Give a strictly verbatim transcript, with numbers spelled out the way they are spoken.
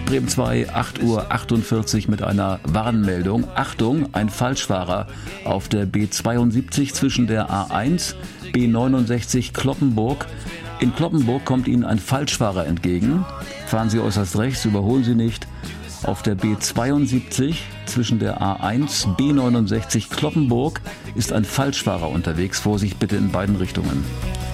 Bremen zwei, acht Uhr achtundvierzig mit einer Warnmeldung. Achtung, ein Falschfahrer auf der B zweiundsiebzig zwischen der A eins, B neunundsechzig Cloppenburg. In Cloppenburg kommt Ihnen ein Falschfahrer entgegen. Fahren Sie äußerst rechts, überholen Sie nicht. Auf der B zweiundsiebzig zwischen der A eins, B neunundsechzig Cloppenburg ist ein Falschfahrer unterwegs. Vorsicht bitte in beiden Richtungen.